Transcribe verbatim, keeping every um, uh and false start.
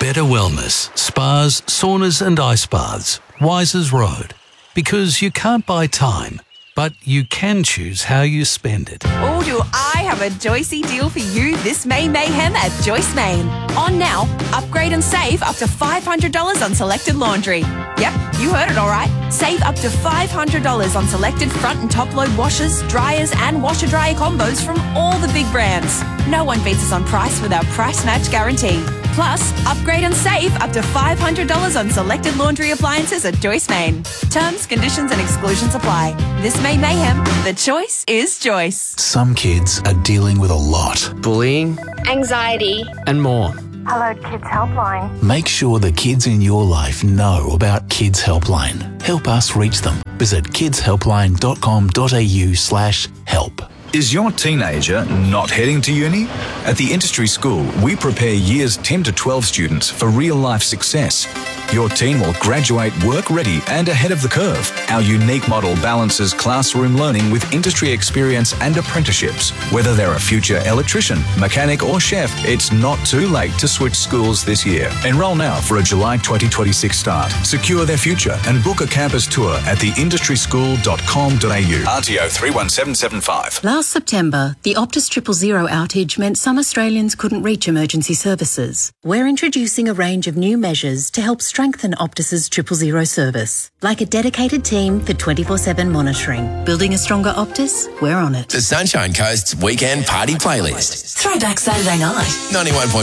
Better Wellness, spas, saunas and ice baths. Wisers Road. Because you can't buy time, but you can choose how you spend it. Oh, do I have a Joycey deal for you this May Mayhem at Joyce Main. On now, upgrade and save up to five hundred dollars on selected laundry. Yep, you heard it all right. Save up to five hundred dollars on selected front and top load washers, dryers and washer-dryer combos from all the big brands. No one beats us on price with our price match guarantee. Plus, upgrade and save up to five hundred dollars on selected laundry appliances at Joyce Main. Terms, conditions and exclusions apply. This May Mayhem, the choice is Joyce. Some kids are dealing with a lot. Bullying, anxiety, and more. Hello Kids Helpline. Make sure the kids in your life know about Kids Helpline. Help us reach them. Visit kidshelpline.com.au slash help. Is your teenager not heading to uni? At the Industry School, we prepare years ten to twelve students for real-life success. Your teen will graduate work-ready and ahead of the curve. Our unique model balances classroom learning with industry experience and apprenticeships. Whether they're a future electrician, mechanic or chef, it's not too late to switch schools this year. Enroll now for a July twenty twenty-six start. Secure their future and book a campus tour at the industry school dot com dot a u. R T O three one seven seven five. Last September, the Optus Triple Zero outage meant some Australians couldn't reach emergency services. We're introducing a range of new measures to help strengthen Optus's Triple Zero service, like a dedicated team for twenty-four seven monitoring. Building a stronger Optus? We're on it. The Sunshine Coast's weekend party playlist. Throwback Saturday night. ninety-one point